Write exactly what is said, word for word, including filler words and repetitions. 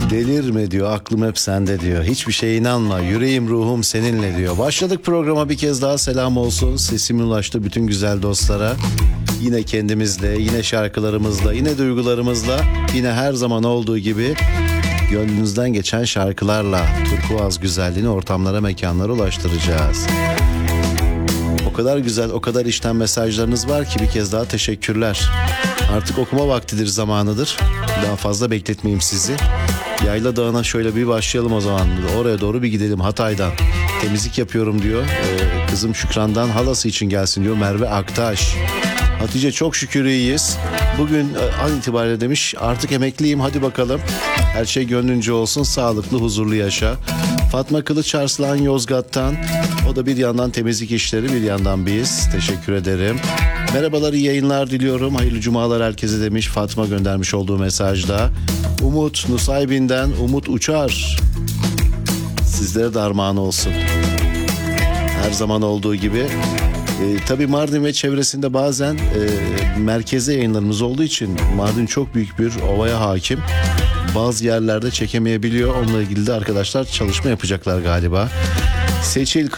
Delirme diyor, aklım hep sende diyor. Hiçbir şeye inanma, yüreğim ruhum seninle diyor. Başladık programa, bir kez daha selam olsun. Sesim ulaştı bütün güzel dostlara. Yine kendimizle, yine şarkılarımızla, yine duygularımızla, yine her zaman olduğu gibi gönlünüzden geçen şarkılarla turkuaz güzelliğini ortamlara, mekanlara ulaştıracağız. O kadar güzel, o kadar içten mesajlarınız var ki bir kez daha teşekkürler. Artık okuma vaktidir, zamanıdır. Daha fazla bekletmeyeyim sizi. Yayla Dağı'na şöyle bir başlayalım o zaman. Oraya doğru bir gidelim, Hatay'dan. Temizlik yapıyorum diyor. Ee, kızım Şükran'dan halası için gelsin diyor Merve Aktaş. Hatice çok şükür iyiyiz. Bugün an itibariyle demiş artık emekliyim, hadi bakalım. Her şey gönlünce olsun, sağlıklı huzurlu yaşa. Fatma Kılıç Arslan Yozgat'tan. O da bir yandan temizlik işleri, bir yandan biz. Teşekkür ederim. Merhabalar, iyi yayınlar diliyorum. Hayırlı cumalar herkese demiş Fatma göndermiş olduğu mesajda. Umut Nusaybin'den Umut Uçar. Sizlere de armağan olsun. Her zaman olduğu gibi. E, tabii Mardin ve çevresinde bazen e, merkeze yayınlarımız olduğu için Mardin çok büyük bir ovaya hakim. Bazı yerlerde çekemeyebiliyor. Onunla ilgili de arkadaşlar çalışma yapacaklar galiba. Seçil